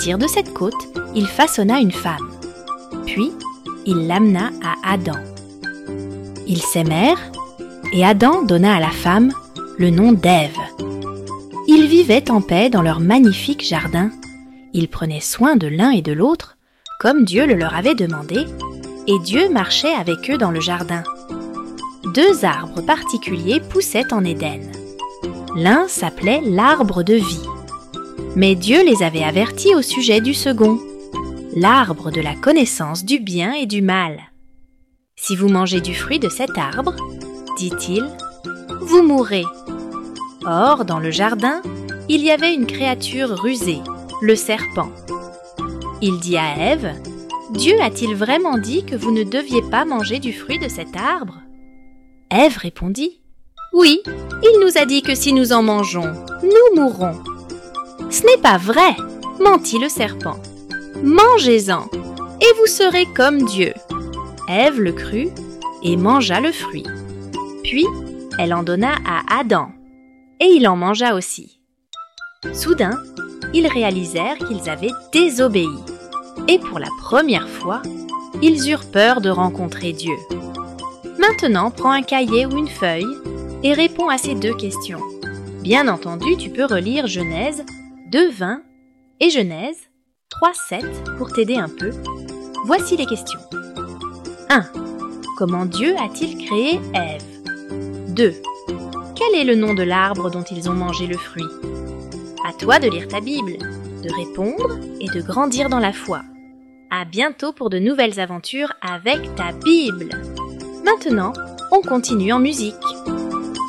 partir de cette côte, il façonna une femme. Puis, il l'amena à Adam. Ils s'aimèrent, et Adam donna à la femme le nom d'Ève. Ils vivaient en paix dans leur magnifique jardin. Ils prenaient soin de l'un et de l'autre, comme Dieu le leur avait demandé, et Dieu marchait avec eux dans le jardin. 2 arbres particuliers poussaient en Éden. L'un s'appelait l'arbre de vie. Mais Dieu les avait avertis au sujet du second, l'arbre de la connaissance du bien et du mal. « Si vous mangez du fruit de cet arbre, dit-il, vous mourrez. » Or, dans le jardin, il y avait une créature rusée, le serpent. Il dit à Ève, « Dieu a-t-il vraiment dit que vous ne deviez pas manger du fruit de cet arbre ?» Ève répondit, « Oui, il nous a dit que si nous en mangeons, nous mourrons. »« Ce n'est pas vrai, mentit le serpent. Mangez-en, et vous serez comme Dieu. » Ève le crut et mangea le fruit. Puis, elle en donna à Adam, et il en mangea aussi. Soudain, ils réalisèrent qu'ils avaient désobéi, et pour la première fois, ils eurent peur de rencontrer Dieu. Maintenant, prends un cahier ou une feuille et réponds à ces 2 questions. Bien entendu, tu peux relire Genèse 2:20 et Genèse 3:7 pour t'aider un peu. Voici les questions. 1. Comment Dieu a-t-il créé Ève ? 2. Quel est le nom de l'arbre dont ils ont mangé le fruit ? À toi de lire ta Bible, de répondre et de grandir dans la foi. À bientôt pour de nouvelles aventures avec ta Bible. Maintenant, on continue en musique.